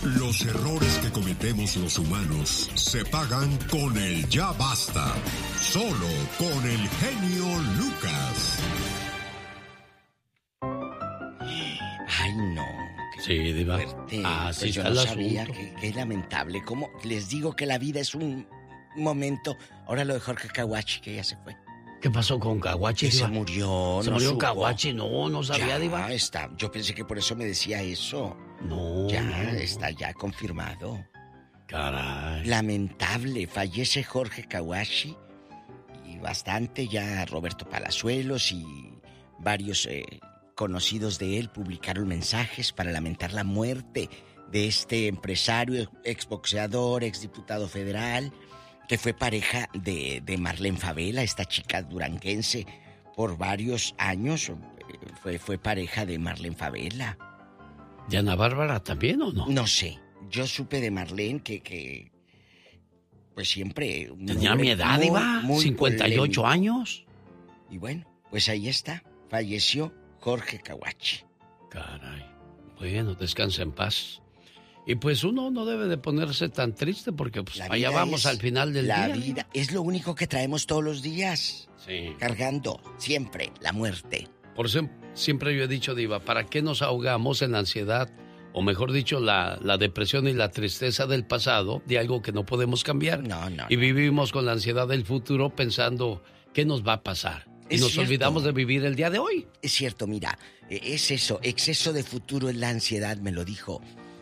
Los errores que cometemos los humanos se pagan con el ya basta. Solo con el genio Lucas. Ay, no. Sí, Diva. Fuerte. Así Pues yo está no el sabía asunto. que lamentable. ¿Cómo les digo que la vida es un momento? Ahora lo de Jorge Caguachi, que ya se fue. ¿Qué pasó con Caguachi, Que Diva? se murió. ¿Se no murió supo. Caguachi? No sabía, Ya Diva. está. Yo pensé que por eso me decía eso. No. Está ya confirmado. Caray. Lamentable, fallece Jorge Caguachi y bastante ya Roberto Palazuelos y varios conocidos de él publicaron mensajes para lamentar la muerte de este empresario, exboxeador, exdiputado federal, que fue pareja de Marlene Favela, esta chica duranguense, por varios años fue pareja de Marlene Favela. ¿De Ana Bárbara también o no? No sé, yo supe de Marlene que pues siempre... Tenía mi edad, Diva, 58 polémico. años. Y bueno, pues ahí está, falleció Jorge Caguachi. Caray. Bueno, descansa en paz. Y pues uno no debe de ponerse tan triste porque pues allá vamos al final del día. La vida es lo único que traemos todos los días. Sí. Cargando siempre la muerte. Por eso siempre yo he dicho, Diva, ¿para qué nos ahogamos en la ansiedad? O mejor dicho, la depresión y la tristeza del pasado, de algo que no podemos cambiar. No. Y vivimos con la ansiedad del futuro pensando, ¿qué nos va a pasar? Y nos olvidamos de vivir el día de hoy. Es cierto, mira, es eso, exceso de futuro es la ansiedad, me lo dijo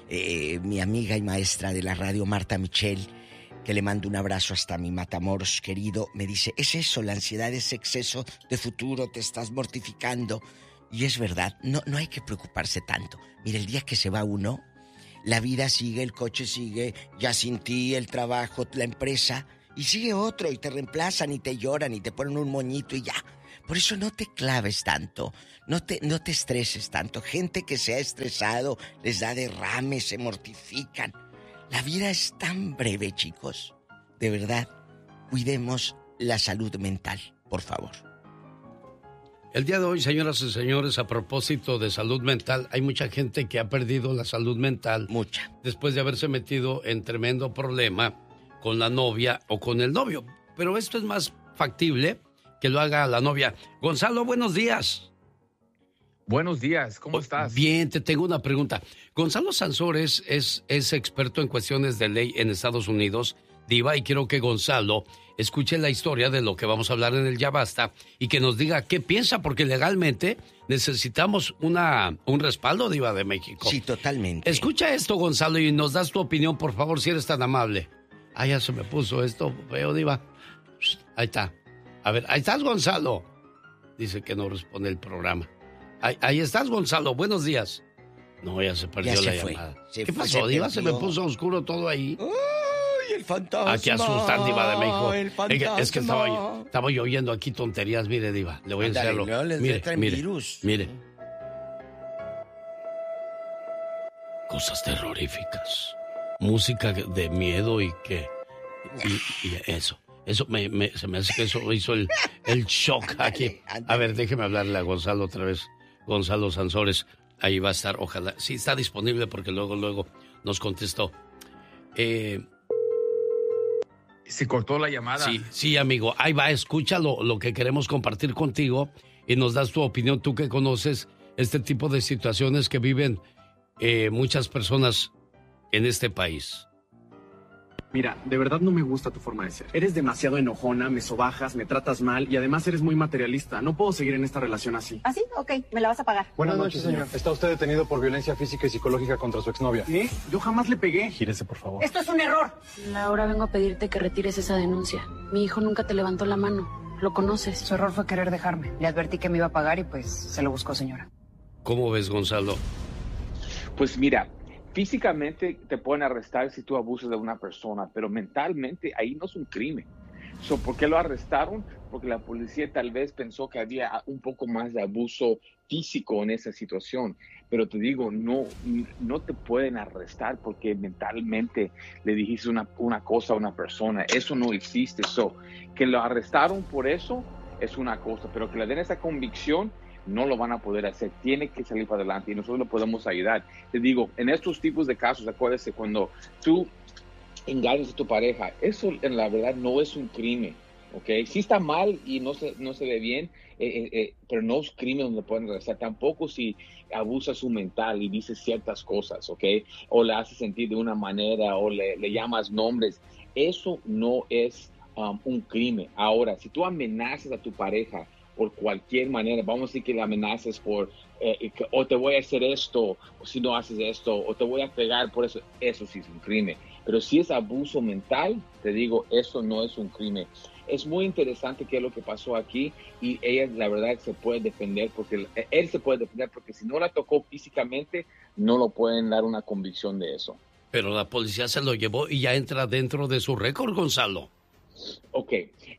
mi amiga y maestra de la radio, Marta Michel, que le mando un abrazo hasta mi Matamoros querido. Me dice, es eso, la ansiedad es exceso de futuro, te estás mortificando. Y es verdad, no hay que preocuparse tanto. Mira, el día que se va uno, la vida sigue, el coche sigue, ya sin ti, el trabajo, la empresa, y sigue otro, y te reemplazan, y te lloran, y te ponen un moñito, y ya. Por eso no te claves tanto, no te estreses tanto. Gente que se ha estresado, les da derrames, se mortifican. La vida es tan breve, chicos. De verdad, cuidemos la salud mental, por favor. El día de hoy, señoras y señores, a propósito de salud mental, hay mucha gente que ha perdido la salud mental. Mucha. Después de haberse metido en tremendo problema con la novia o con el novio. Pero esto es más factible que lo haga la novia. Gonzalo, buenos días. Buenos días, ¿cómo estás? Bien, te tengo una pregunta. Gonzalo Sansores es experto en cuestiones de ley en Estados Unidos, Diva, y quiero que Gonzalo escuche la historia de lo que vamos a hablar en el Ya Basta y que nos diga qué piensa, porque legalmente necesitamos un respaldo, Diva de México. Sí, totalmente. Escucha esto, Gonzalo, y nos das tu opinión, por favor, si eres tan amable. Ah, ya se me puso esto, veo, Diva. Ahí está. A ver, ahí estás, Gonzalo. Dice que no responde el programa. Ahí estás, Gonzalo. Buenos días. No, ya se perdió ya la se llamada. Fue. ¿Qué pasó, Diva? Se me puso oscuro todo ahí. ¡Ay, el fantasma! Aquí asustan, Diva de México. El fantasma. Es que estaba yo oyendo aquí tonterías. Mire, Diva, le voy a enseñarlo. No les mire, virus. Mire. Cosas terroríficas. Música de miedo y que... Y eso. Eso se me hace que eso hizo el shock aquí. A ver, déjeme hablarle a Gonzalo otra vez. Gonzalo Sansores. Ahí va a estar, ojalá. Sí, está disponible porque luego nos contestó. Se cortó la llamada. Sí, amigo. Ahí va, escucha lo que queremos compartir contigo y nos das tu opinión, tú que conoces este tipo de situaciones que viven muchas personas en este país. Mira, de verdad no me gusta tu forma de ser. Eres demasiado enojona, me sobajas, me tratas mal y además eres muy materialista. No puedo seguir en esta relación así. ¿Ah, sí? Ok, me la vas a pagar. Buenas noches, señor. Está usted detenido por violencia física y psicológica contra su exnovia. ¿Qué? Yo jamás le pegué. Gírese, por favor. ¡Esto es un error! Laura, vengo a pedirte que retires esa denuncia. Mi hijo nunca te levantó la mano. Lo conoces. Su error fue querer dejarme. Le advertí que me iba a pagar y pues se lo buscó, señora. ¿Cómo ves, Gonzalo? Pues mira, físicamente te pueden arrestar si tú abusas de una persona, pero mentalmente ahí no es un crimen. ¿Por qué lo arrestaron? Porque la policía tal vez pensó que había un poco más de abuso físico en esa situación. Pero te digo, no te pueden arrestar porque mentalmente le dijiste una cosa a una persona. Eso no existe. Que lo arrestaron por eso es una cosa, pero que le den esa convicción no lo van a poder hacer. Tiene que salir para adelante y nosotros lo podemos ayudar. Te digo, en estos tipos de casos, acuérdese, cuando tú engañas a tu pareja, eso en la verdad no es un crimen, ¿ok? Sí está mal y no se ve bien, pero no es crimen donde pueden arrestar. Tampoco si abusa su mental y dice ciertas cosas, ¿ok? O le hace sentir de una manera o le llamas nombres. Eso no es un crimen. Ahora, si tú amenazas a tu pareja por cualquier manera, vamos a decir que le amenazas por o te voy a hacer esto, o si no haces esto, o te voy a pegar por eso, eso sí es un crimen. Pero si es abuso mental, te digo, eso no es un crimen. Es muy interesante qué es lo que pasó aquí y ella, la verdad, se puede defender porque él se puede defender porque si no la tocó físicamente, no lo pueden dar una convicción de eso. Pero la policía se lo llevó y ya entra dentro de su récord, Gonzalo. Ok,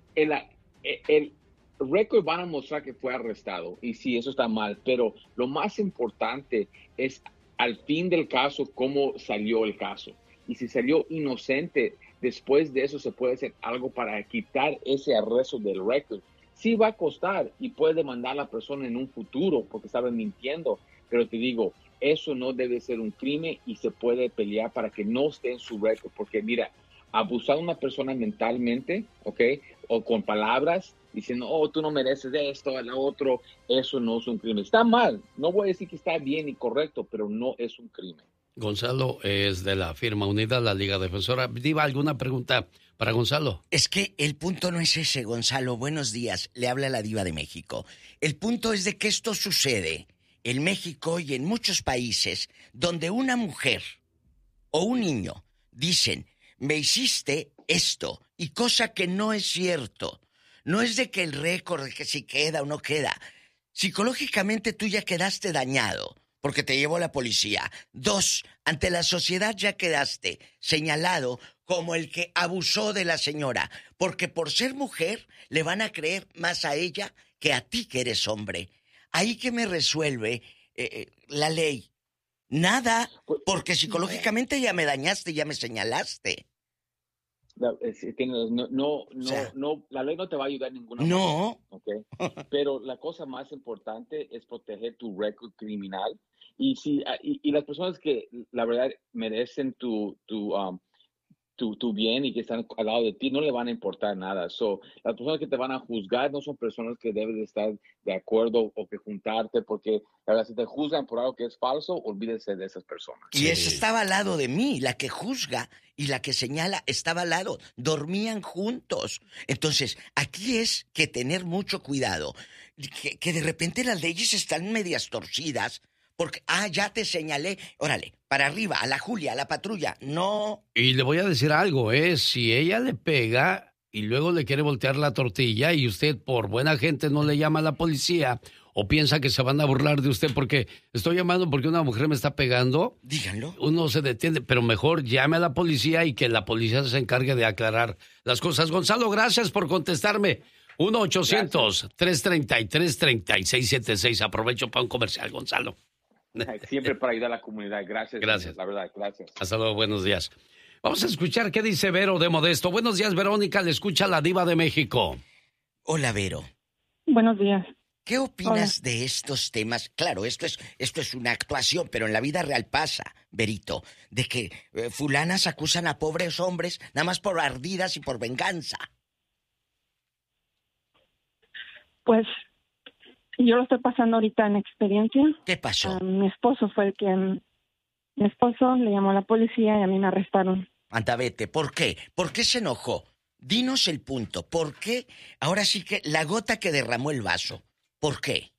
el récord van a mostrar que fue arrestado y sí, eso está mal, pero lo más importante es al fin del caso cómo salió el caso. Y si salió inocente, después de eso se puede hacer algo para quitar ese arresto del récord. Sí va a costar y puede demandar a la persona en un futuro porque estaba mintiendo, pero te digo, eso no debe ser un crimen y se puede pelear para que no esté en su récord, porque mira, abusar a una persona mentalmente, ¿ok? O con palabras, diciendo, oh, tú no mereces esto, el otro, eso no es un crimen. Está mal, no voy a decir que está bien y correcto, pero no es un crimen. Gonzalo es de la firma Unida, la Liga Defensora. Diva, ¿alguna pregunta para Gonzalo? Es que el punto no es ese, Gonzalo. Buenos días, le habla la Diva de México. El punto es de que esto sucede en México y en muchos países donde una mujer o un niño dicen, me hiciste esto, y cosa que no es cierto. No es de que el récord, de que si queda o no queda. Psicológicamente tú ya quedaste dañado porque te llevó la policía. 2, ante la sociedad ya quedaste señalado como el que abusó de la señora, porque por ser mujer le van a creer más a ella que a ti que eres hombre. Ahí que me resuelve la ley. Nada, porque psicológicamente ya me dañaste, ya me señalaste. No, la ley no te va a ayudar en ninguna manera. No. Okay. Pero la cosa más importante es proteger tu récord criminal. Y las personas que la verdad merecen tu bien y que están al lado de ti, no le van a importar nada. Las personas que te van a juzgar no son personas que debes de estar de acuerdo o que juntarte, porque la verdad, si te juzgan por algo que es falso, olvídense de esas personas. Y esa estaba al lado de mí, la que juzga y la que señala estaba al lado, dormían juntos. Entonces, aquí es que tener mucho cuidado, que de repente las leyes están medias torcidas, porque, ya te señalé, órale, para arriba, a la Julia, a la patrulla, no. Y le voy a decir algo, si ella le pega y luego le quiere voltear la tortilla y usted por buena gente no le llama a la policía o piensa que se van a burlar de usted porque estoy llamando porque una mujer me está pegando, díganlo. Uno se detiene, pero mejor llame a la policía y que la policía se encargue de aclarar las cosas. Gonzalo, gracias por contestarme. 1-800-333-3676. Aprovecho para un comercial, Gonzalo. Siempre para ayudar a la comunidad. Gracias. Gracias. La verdad, gracias. Hasta luego, buenos días. Vamos a escuchar qué dice Vero de Modesto. Buenos días, Verónica. Le escucha la Diva de México. Hola, Vero. Buenos días. ¿Qué opinas de estos temas? Claro, esto es una actuación, pero en la vida real pasa, Verito, de que fulanas acusan a pobres hombres nada más por ardidas y por venganza. Pues yo lo estoy pasando ahorita en experiencia. ¿Qué pasó? Mi esposo le llamó a la policía y a mí me arrestaron. Anda, vete. ¿Por qué? ¿Por qué se enojó? Dinos el punto. ¿Por qué? Ahora sí que la gota que derramó el vaso. ¿Por qué?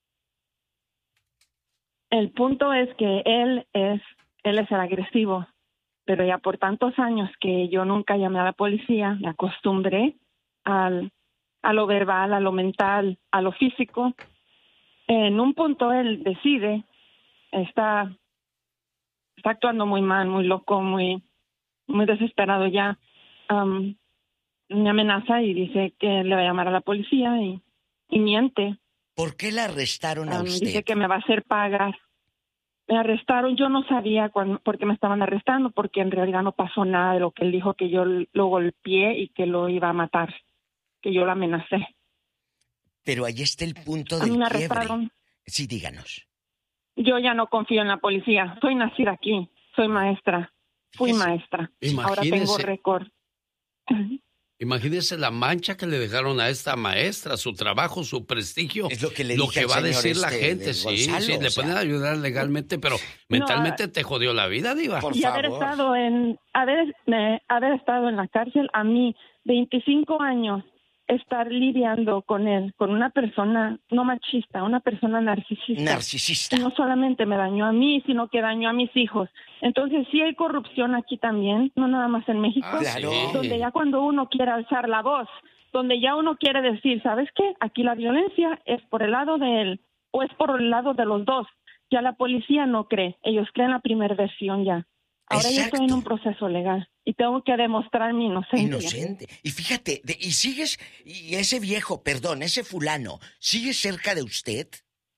El punto es que él es el agresivo, pero ya por tantos años que yo nunca llamé a la policía, me acostumbré a lo verbal, a lo mental, a lo físico. En un punto él decide, está actuando muy mal, muy loco, muy desesperado ya. Me amenaza y dice que le va a llamar a la policía y miente. ¿Por qué la arrestaron a usted? Dice que me va a hacer pagar. Me arrestaron, yo no sabía por qué me estaban arrestando, porque en realidad no pasó nada de lo que él dijo, que yo lo golpeé y que lo iba a matar, que yo lo amenacé. Pero ahí está el punto A del mí me quiebre. arrestaron. Sí, díganos. Yo ya no confío en la policía. Soy nacida aquí. Soy maestra. Fui Fíjese. maestra. Ahora Imagínese. tengo récord. Imagínese la mancha que le dejaron a esta maestra, su trabajo, su prestigio. Es lo que le dije al va a señor decir la gente. de Sí, Gonzalo, sí, le o sea. pueden ayudar legalmente, pero mentalmente te jodió la vida, Diva. Por Y haber favor. estado haber estado en la cárcel, a mí, 25 años, estar lidiando con él, con una persona no machista, una persona narcisista. Narcisista. Y no solamente me dañó a mí, sino que dañó a mis hijos. Entonces sí hay corrupción aquí también, no nada más en México, Claro. donde ya cuando uno quiere alzar la voz, donde ya uno quiere decir, ¿sabes qué? Aquí la violencia es por el lado de él o es por el lado de los dos. Ya la policía no cree, ellos creen la primera versión ya. Ahora yo estoy en un proceso legal y tengo que demostrar mi inocencia. Inocente. Y fíjate, y sigues, y ese viejo, perdón, ese fulano, ¿sigue cerca de usted?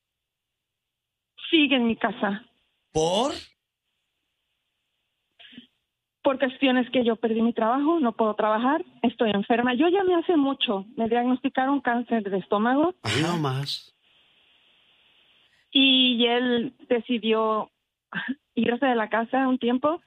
Sigue en mi casa. ¿Por? Por cuestiones que yo perdí mi trabajo, no puedo trabajar, estoy enferma. Yo llamé hace mucho, me diagnosticaron cáncer de estómago. No más. Y él decidió irse de la casa un tiempo,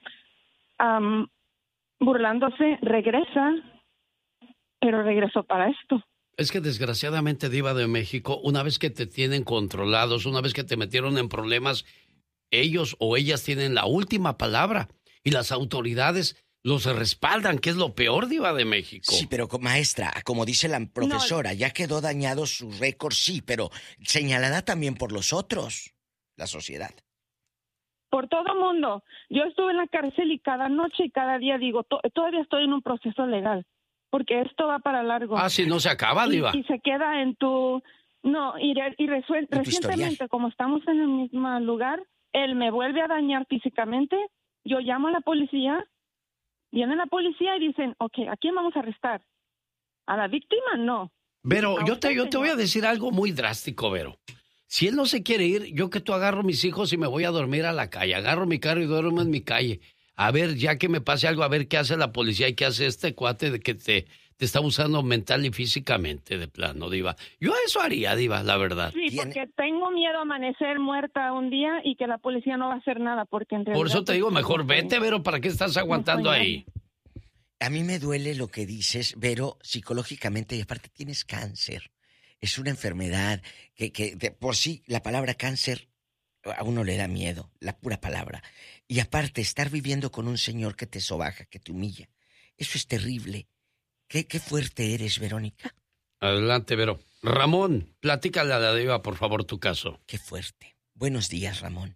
burlándose, regresa, pero regresó para esto. Es que desgraciadamente, Diva de México, una vez que te tienen controlados, una vez que te metieron en problemas, ellos o ellas tienen la última palabra y las autoridades los respaldan, que es lo peor, Diva de México. Sí, pero maestra, como dice la profesora, ya quedó dañado su récord, sí, pero señalada también por los otros, la sociedad. Por todo mundo. Yo estuve en la cárcel y cada noche y cada día digo, todavía estoy en un proceso legal, porque esto va para largo. Ah, si no se acaba, Diva. Y se queda en tu... No, recientemente, como estamos en el mismo lugar, él me vuelve a dañar físicamente, yo llamo a la policía, viene la policía y dicen, ok, ¿a quién vamos a arrestar? ¿A la víctima? No. Vero, yo te voy a decir algo muy drástico, Vero. Si él no se quiere ir, yo que tú agarro mis hijos y me voy a dormir a la calle. Agarro mi carro y duermo en mi calle. A ver, ya que me pase algo, a ver qué hace la policía y qué hace este cuate de que te está abusando mental y físicamente de plano, Diva. Yo eso haría, Diva, la verdad. Sí, porque tengo miedo a amanecer muerta un día y que la policía no va a hacer nada, porque en realidad... Por eso te digo, mejor vete, Vero, ¿para qué estás aguantando ahí? A mí me duele lo que dices, Vero, psicológicamente, y aparte tienes cáncer. Es una enfermedad que de por sí la palabra cáncer a uno le da miedo, la pura palabra. Y aparte, estar viviendo con un señor que te sobaja, que te humilla, eso es terrible. Qué fuerte eres, Verónica. Adelante, Vero. Ramón, platícale a la Diva, por favor, tu caso. Qué fuerte. Buenos días, Ramón.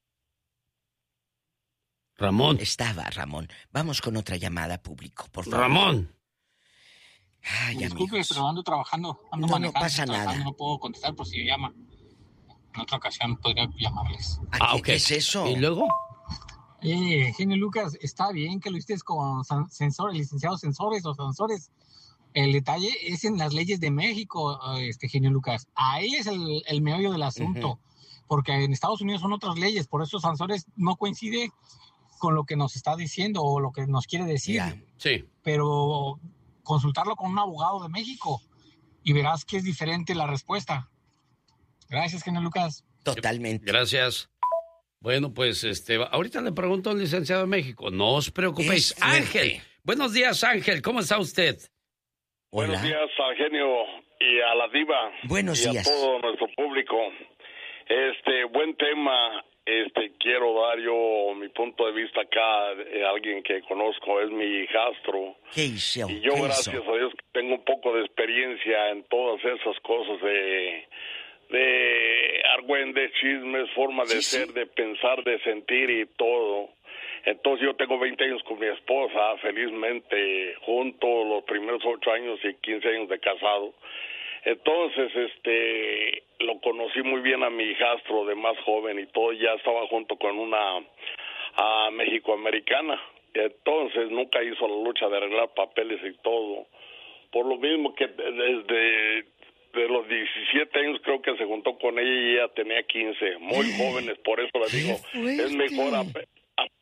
Ramón. Estaba, Ramón. Vamos con otra llamada, público, por favor. Ramón. Ay, disculpe, amigos. pero ando trabajando, ando No manejando. pasa nada. No puedo contestar por si llama. En otra ocasión podría llamarles. ¿Qué, ¿Qué es eso? ¿Y luego? Genio Lucas, está bien que lo hiciste con sensores, licenciados sensores o sensores. El detalle es en las leyes de México, Genio Lucas. Ahí es el meollo del asunto. Porque en Estados Unidos son otras leyes, por eso sensores no coincide con lo que nos está diciendo o lo que nos quiere decir. Sí. Pero consultarlo con un abogado de México y verás que es diferente la respuesta. Gracias, Genio Lucas. Totalmente. Gracias. Bueno, pues ahorita le pregunto al licenciado de México. No os preocupéis. Ángel. Buenos días, Ángel. ¿Cómo está usted? Buenos días al genio y a la Diva. Buenos días. A todo nuestro público. Buen tema. Quiero dar yo mi punto de vista acá. Alguien que conozco es mi hijastro. ¿Qué hizo? Y yo, gracias a Dios, tengo un poco de experiencia en todas esas cosas de argüendes, chismes, forma de ser, de pensar, de sentir y todo. Entonces yo tengo 20 años con mi esposa, felizmente juntos, los primeros 8 años y 15 años de casado. Entonces, lo conocí muy bien a mi hijastro de más joven y todo, ya estaba junto con una mexicoamericana. Entonces nunca hizo la lucha de arreglar papeles y todo. Por lo mismo que desde los 17 años creo que se juntó con ella y ella tenía 15, muy jóvenes, por eso le digo, es mejor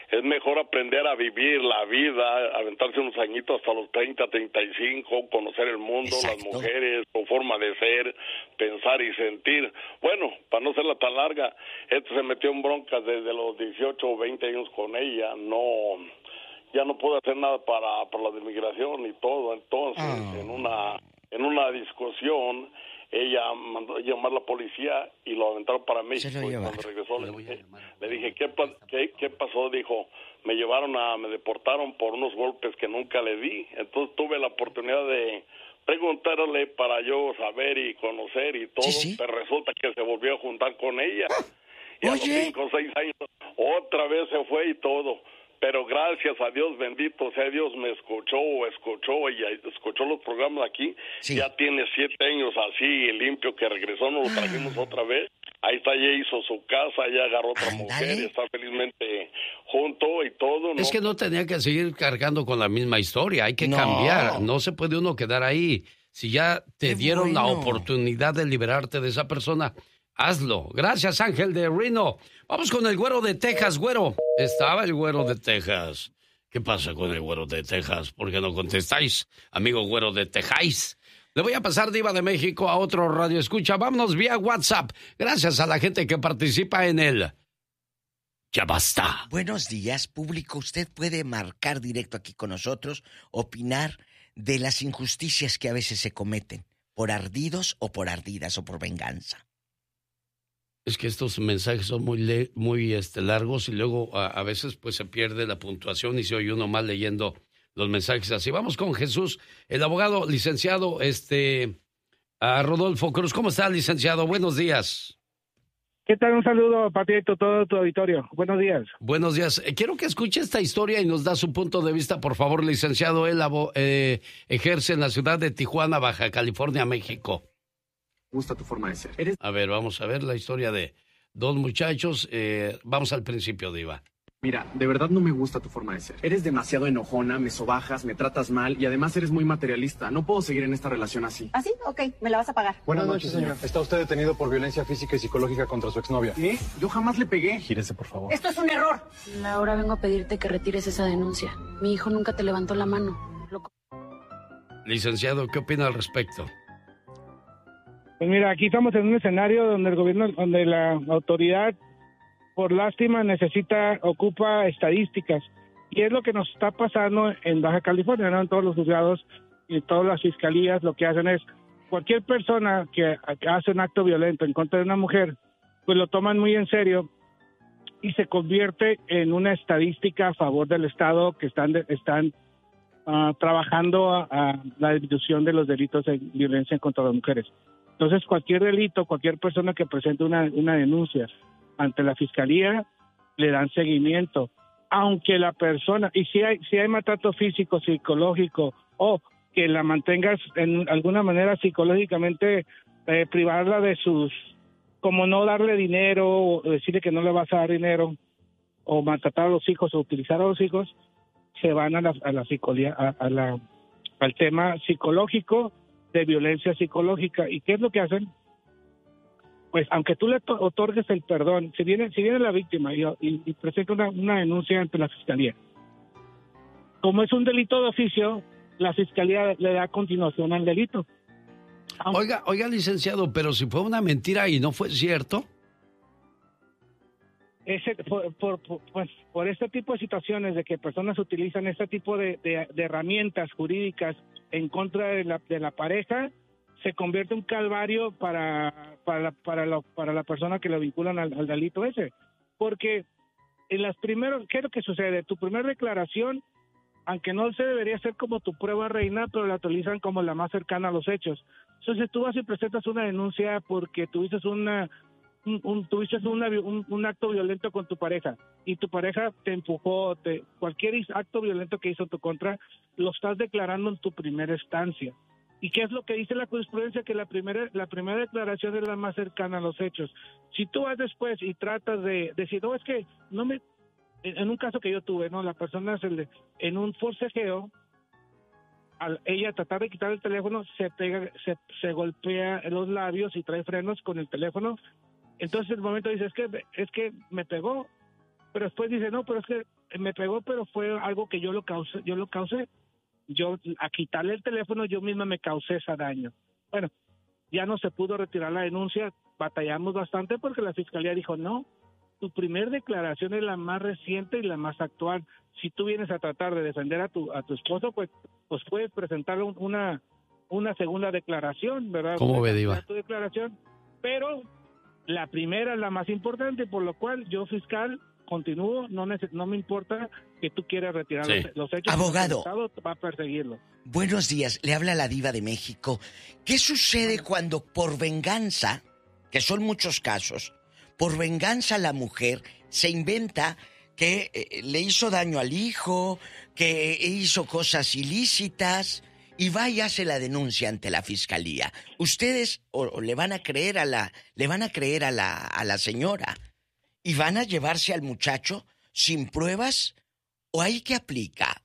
Es mejor aprender a vivir la vida, aventarse unos añitos hasta los 30, 35, conocer el mundo, Exacto. las mujeres, su forma de ser, pensar y sentir. Bueno, para no hacerla tan larga, se metió en broncas desde los 18 o 20 años con ella, ya no pudo hacer nada para la de migración y todo. Entonces, en una discusión, ella mandó llamar a la policía y lo aventaron para México. Y cuando regresó le dije, ¿qué pasó? Dijo, me deportaron por unos golpes que nunca le di. Entonces tuve la oportunidad de preguntarle para yo saber y conocer y todo, pero resulta que se volvió a juntar con ella. Y a los 5 o 6 años otra vez se fue y todo. Pero gracias a Dios, bendito sea Dios, me escuchó y escuchó los programas aquí. Ya tiene 7 años así limpio que regresó, nos lo trajimos otra vez. Ahí está, ya hizo su casa, ya agarró otra mujer, está felizmente junto y todo, ¿no? Es que no tenía que seguir cargando con la misma historia, hay que cambiar, no se puede uno quedar ahí. Si ya te dieron la oportunidad de liberarte de esa persona, hazlo. Gracias, Ángel de Reno. Vamos con el güero de Texas, güero. Estaba el güero de Texas. ¿Qué pasa con el güero de Texas? ¿Por qué no contestáis, amigo güero de Texas? Le voy a pasar, Diva de México, a otro radio escucha. Vámonos vía WhatsApp. Gracias a la gente que participa en el Ya Basta. Buenos días, público. Usted puede marcar directo aquí con nosotros, opinar de las injusticias que a veces se cometen, por ardidos o por ardidas o por venganza. Es que estos mensajes son muy largos y luego a veces pues se pierde la puntuación y se oye uno mal leyendo los mensajes así. Vamos con Jesús, el abogado licenciado a Rodolfo Cruz. ¿Cómo está, licenciado? Buenos días. ¿Qué tal? Un saludo, Patito, todo tu auditorio. Buenos días. Buenos días. Quiero que escuche esta historia y nos da su punto de vista, por favor, licenciado. Él ejerce en la ciudad de Tijuana, Baja California, México. Gusta tu forma de ser. A ver, vamos a ver la historia de dos muchachos. Vamos al principio, Diva. Mira, de verdad no me gusta tu forma de ser. Eres demasiado enojona, me sobajas, me tratas mal y además eres muy materialista. No puedo seguir en esta relación así. ¿Ah, sí? Ok, me la vas a pagar. Buenas noches, señora. Está usted detenido por violencia física y psicológica contra su exnovia. ¿Qué? Yo jamás le pegué. Gírese, por favor. ¡Esto es un error! Laura, vengo a pedirte que retires esa denuncia. Mi hijo nunca te levantó la mano. Licenciado, ¿qué opina al respecto? Pues mira, aquí estamos en un escenario donde el gobierno, donde la autoridad, por lástima, ocupa estadísticas. Y es lo que nos está pasando en Baja California, ¿no? En todos los juzgados y en todas las fiscalías, lo que hacen es, cualquier persona que hace un acto violento en contra de una mujer, pues lo toman muy en serio y se convierte en una estadística a favor del Estado que están trabajando a la disminución de los delitos de violencia contra las mujeres. Entonces, cualquier delito, cualquier persona que presente una denuncia ante la fiscalía, le dan seguimiento. Aunque la persona, y si hay maltrato físico, psicológico, o que la mantengas en alguna manera psicológicamente, privarla de como no darle dinero, o decirle que no le vas a dar dinero, o maltratar a los hijos, o utilizar a los hijos, se van a la psicología, al tema psicológico, de violencia psicológica. ¿Y qué es lo que hacen? Pues aunque tú le otorgues el perdón, si viene la víctima y presenta una denuncia ante la fiscalía, como es un delito de oficio, la fiscalía le da continuación al delito. Oiga, licenciado, pero si fue una mentira y no fue cierto. Por este tipo de situaciones de que personas utilizan este tipo de herramientas jurídicas en contra de la pareja, se convierte en un calvario para la persona que lo vinculan al delito ese. Porque ¿qué es lo que sucede? Tu primera declaración, aunque no se debería ser como tu prueba reina, pero la utilizan como la más cercana a los hechos. Entonces tú vas y presentas una denuncia porque tuviste un acto violento con tu pareja y tu pareja te empujó, cualquier acto violento que hizo en tu contra, lo estás declarando en tu primera instancia. ¿Y qué es lo que dice la jurisprudencia? Que la primera declaración es la más cercana a los hechos. Si tú vas después y tratas de decir, no, es que en un caso que yo tuve, ¿no? La persona en un forcejeo, al ella tratar de quitar el teléfono, se golpea los labios y trae frenos con el teléfono. Entonces, en el momento dice, es que me pegó, pero después dice, no, pero es que me pegó, pero fue algo que yo lo causé. Yo, a quitarle el teléfono, yo misma me causé ese daño. Bueno, ya no se pudo retirar la denuncia, batallamos bastante porque la fiscalía dijo, no, tu primer declaración es la más reciente y la más actual. Si tú vienes a tratar de defender a tu esposo, pues puedes presentar una segunda declaración, ¿verdad? ¿Cómo ve, Diva? Tu declaración, pero la primera es la más importante, por lo cual yo, fiscal, continúo, no me importa que tú quieras retirar los hechos. Abogado, el Estado va a perseguirlo. Buenos días, le habla la Diva de México. ¿Qué sucede cuando por venganza, que son muchos casos, por venganza la mujer se inventa que le hizo daño al hijo, que hizo cosas ilícitas y va y hace la denuncia ante la fiscalía? ¿Ustedes o le van a creer a la señora y van a llevarse al muchacho sin pruebas o ahí qué aplica?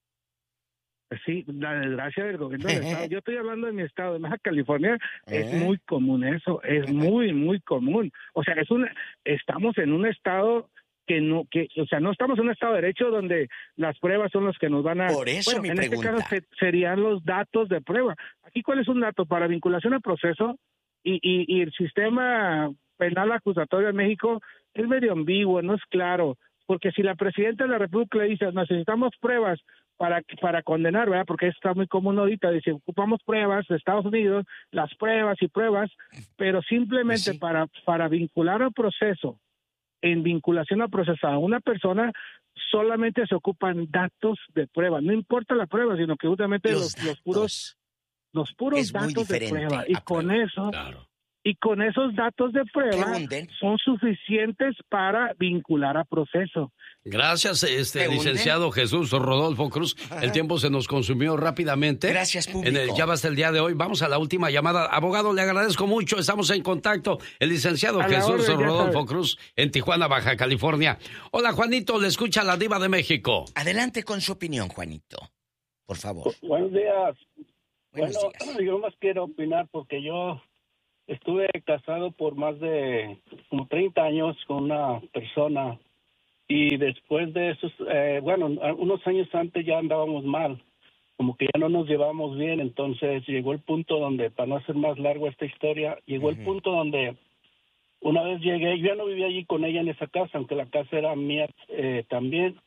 Sí, la desgracia del gobierno del estado. Yo estoy hablando de mi estado, de Baja California. Es muy común eso, es muy, muy común. O sea, estamos en un estado no estamos en un estado de derecho donde las pruebas son los que nos van a... Por eso mi pregunta. En este caso serían los datos de prueba. Aquí, ¿cuál es un dato? Para vinculación a proceso y el sistema penal acusatorio en México es medio ambiguo, no es claro. Porque si la presidenta de la República le dice, necesitamos pruebas para condenar, ¿verdad? Porque está muy común ahorita, dice, ocupamos pruebas de Estados Unidos, las pruebas y pruebas, pero simplemente sí. para vincular a proceso, en vinculación a proceso a una persona, solamente se ocupan datos de prueba. No importa la prueba, sino que justamente los puros datos de prueba. Y con eso... Claro. Y con esos datos de prueba son suficientes para vincular a proceso. Gracias, licenciado Jesús Rodolfo Cruz. El tiempo se nos consumió rápidamente. Gracias, público. En el Ya Basta el día de hoy. Vamos a la última llamada. Abogado, le agradezco mucho. Estamos en contacto. El licenciado Jesús Rodolfo Cruz en Tijuana, Baja California. Hola, Juanito, le escucha la Diva de México. Adelante con su opinión, Juanito. Por favor. Buenos días. Buenos días. Yo más quiero opinar porque yo estuve casado por más de como 30 años con una persona y después de esos, unos años antes ya andábamos mal, como que ya no nos llevábamos bien, entonces llegó el punto donde, para no hacer más largo esta historia, llegó el punto donde una vez llegué, yo ya no vivía allí con ella en esa casa, aunque la casa era mía también,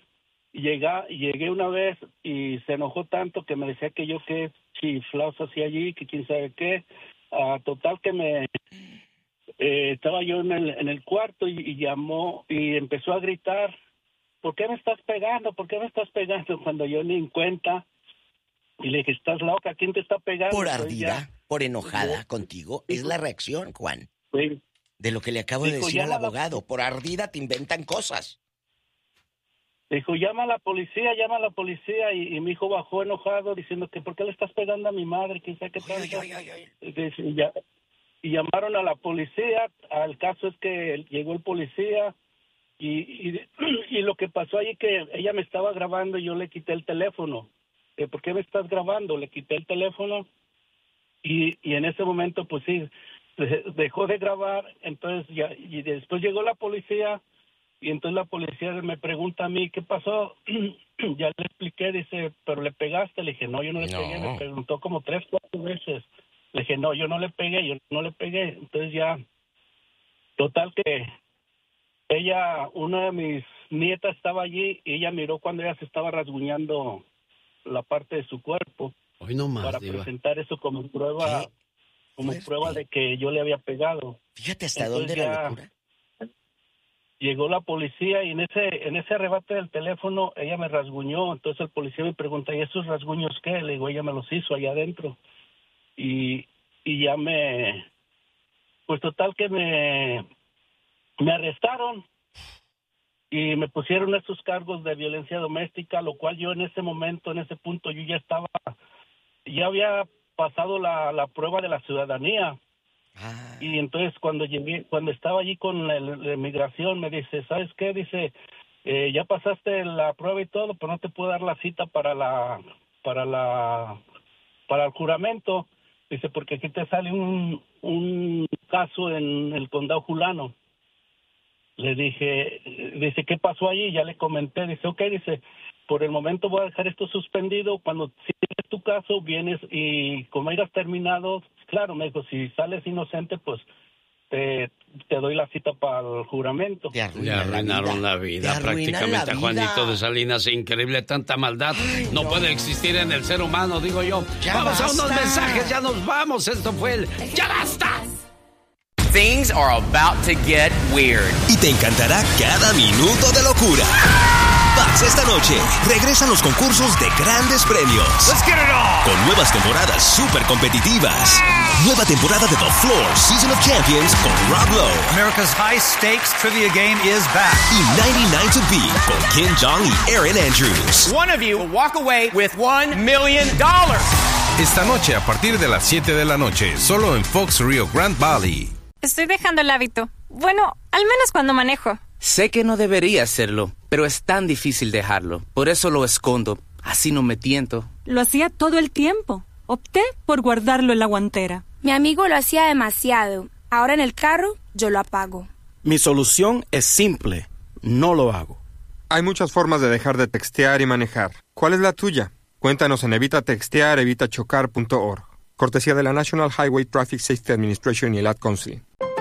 llegué una vez y se enojó tanto que me decía que yo qué chiflados hacía allí, que quién sabe qué. Total que estaba yo en el cuarto y llamó y empezó a gritar, ¿por qué me estás pegando? ¿Por qué me estás pegando? Cuando yo ni en cuenta, y le dije, ¿estás loca? ¿Quién te está pegando? Por ardida, por enojada contigo, es la reacción, Juan, de lo que le acabo de decir al abogado. Por ardida te inventan cosas. Dijo, llama a la policía, y mi hijo bajó enojado diciendo que ¿por qué le estás pegando a mi madre? ¿Quién sabe qué tal? Y llamaron a la policía. El caso es que llegó el policía y lo que pasó ahí que ella me estaba grabando y yo le quité el teléfono. ¿Por qué me estás grabando? Le quité el teléfono y en ese momento pues sí, dejó de grabar. Entonces y después llegó la policía. Y entonces la policía me pregunta a mí, ¿qué pasó? Ya le expliqué, dice, ¿pero le pegaste? Le dije, no, yo no le pegué. Me preguntó como 3, 4 veces. Le dije, no, yo no le pegué. Entonces ya, total que una de mis nietas estaba allí y ella miró cuando ella se estaba rasguñando la parte de su cuerpo. Hoy no más, para Diva. Presentar eso como prueba, de que yo le había pegado. Fíjate hasta dónde la locura. Llegó la policía y en ese arrebate del teléfono ella me rasguñó. Entonces el policía me pregunta, ¿y esos rasguños qué? Le digo, ella me los hizo allá adentro. Y ya pues total que me arrestaron y me pusieron esos cargos de violencia doméstica, lo cual yo en ese momento, en ese punto, yo ya había pasado la prueba de la ciudadanía. Y entonces cuando estaba allí con la inmigración me dice, ¿sabes qué? Dice, ya pasaste la prueba y todo, pero no te puedo dar la cita para el juramento. Dice, porque aquí te sale un caso en el condado Julano. Le dije, dice, ¿qué pasó allí? Ya le comenté, dice, ok, dice, por el momento voy a dejar esto suspendido. Cuando sigues tu caso, vienes y como hayas terminado, claro, me dijo, si sales inocente, pues te doy la cita para el juramento. Le arruinaron la vida prácticamente a Juanito de Salinas. Increíble, tanta maldad. Ay, no puede existir en el ser humano, digo yo. Vamos a unos mensajes, ya nos vamos. Esto fue el ¡Ya Basta! Things are about to get weird. Y te encantará cada minuto de locura. Pax, esta noche regresan los concursos de grandes premios. Let's get it on. Con nuevas temporadas súper competitivas. Nueva temporada de The Floor Season of Champions con Rob Lowe. America's high stakes trivia game is back. Y 99 to Beat con Kim Jong y Aaron Andrews. One of you will walk away with $1 million. Esta noche a partir de las 7 de la noche, solo en Fox Rio Grande Valley. Estoy dejando el hábito. Bueno, al menos cuando manejo. Sé que no debería hacerlo, pero es tan difícil dejarlo. Por eso lo escondo. Así no me tiento. Lo hacía todo el tiempo. Opté por guardarlo en la guantera. Mi amigo lo hacía demasiado. Ahora en el carro, yo lo apago. Mi solución es simple. No lo hago. Hay muchas formas de dejar de textear y manejar. ¿Cuál es la tuya? Cuéntanos en evitatextear.evitachocar.org. Cortesía de la National Highway Traffic Safety Administration y el Ad Council.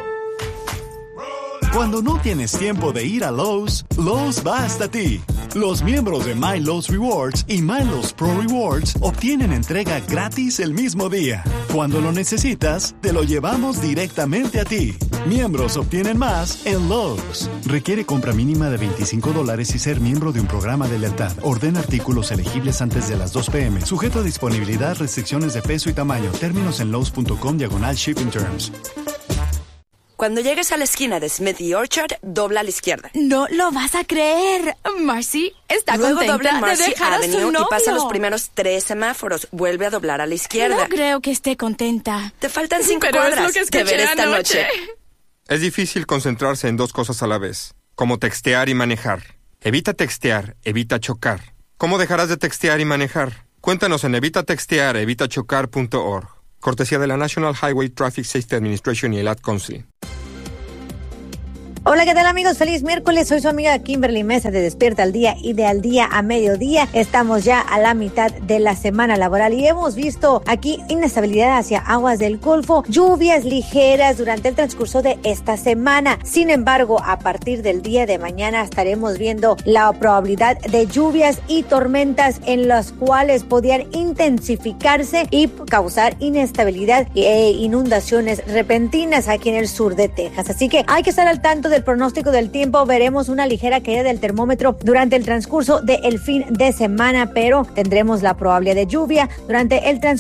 Cuando no tienes tiempo de ir a Lowe's, Lowe's va hasta ti. Los miembros de My Lowe's Rewards y My Lowe's Pro Rewards obtienen entrega gratis el mismo día. Cuando lo necesitas, te lo llevamos directamente a ti. Miembros obtienen más en Lowe's. Requiere compra mínima de $25 y ser miembro de un programa de lealtad. Ordena artículos elegibles antes de las 2 p.m. Sujeto a disponibilidad, restricciones de peso y tamaño. Términos en lowes.com/shipping terms. Cuando llegues a la esquina de Smith y Orchard, dobla a la izquierda. No lo vas a creer. Marcy está Luego contenta dobla en Marcy de dejar a su Avenue novio. y pasa los primeros 3 semáforos. Vuelve a doblar a la izquierda. No creo que esté contenta. Te faltan 5 Pero cuadras. es lo que escuché Te veré esta anoche. noche. Es difícil concentrarse en 2 cosas a la vez, como textear y manejar. Evita textear, evita chocar. ¿Cómo dejarás de textear y manejar? Cuéntanos en evitatextear.evitachocar.org. Cortesía de la National Highway Traffic Safety Administration y el Ad Council. Hola, ¿qué tal amigos? Feliz miércoles, soy su amiga Kimberly Mesa de Despierta al Día y de Al Día a Mediodía. Estamos ya a la mitad de la semana laboral y hemos visto aquí inestabilidad hacia aguas del Golfo, lluvias ligeras durante el transcurso de esta semana. Sin embargo, a partir del día de mañana estaremos viendo la probabilidad de lluvias y tormentas en las cuales podrían intensificarse y causar inestabilidad e inundaciones repentinas aquí en el sur de Texas. Así que hay que estar al tanto del pronóstico del tiempo. Veremos una ligera caída del termómetro durante el transcurso del fin de semana, pero tendremos la probabilidad de lluvia durante el transcurso